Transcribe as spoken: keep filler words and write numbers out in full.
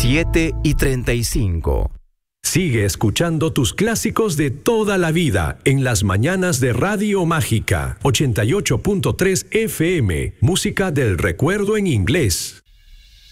siete y treinta y cinco. Sigue escuchando tus clásicos de toda la vida en las mañanas de Radio Mágica ochenta y ocho punto tres F M, música del recuerdo en inglés.